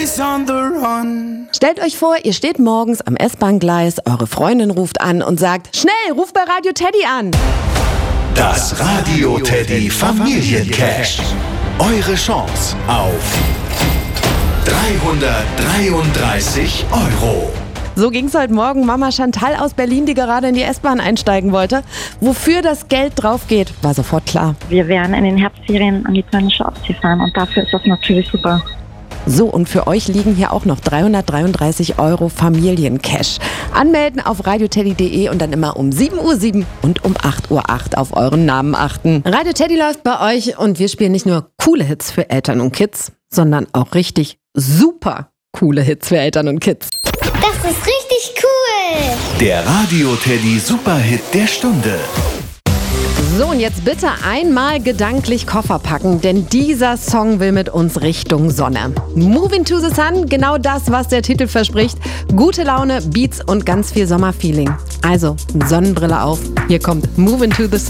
always on the run. Stellt euch vor, ihr steht morgens am S-Bahn-Gleis, eure Freundin ruft an und sagt, schnell, ruf bei Radio Teddy an. Das Radio Teddy Familiencash. Eure Chance auf 333 €. So ging's heute Morgen Mama Chantal aus Berlin, die gerade in die S-Bahn einsteigen wollte. Wofür das Geld drauf geht, war sofort klar. Wir werden in den Herbstferien an die Polnische Ostsee fahren und dafür ist das natürlich super. So, und für euch liegen hier auch noch 333 € Familiencash. Anmelden auf radioteddy.de und dann immer um 7:07 Uhr und um 8:08 Uhr auf euren Namen achten. Radio Teddy läuft bei euch und wir spielen nicht nur coole Hits für Eltern und Kids, sondern auch richtig super coole Hits für Eltern und Kids. Das ist richtig cool. Der Radio Teddy Superhit der Stunde. So, und jetzt bitte einmal gedanklich Koffer packen, denn dieser Song will mit uns Richtung Sonne. Moving to the Sun, genau das, was der Titel verspricht. Gute Laune, Beats und ganz viel Sommerfeeling. Also, Sonnenbrille auf, hier kommt Moving to the Sun.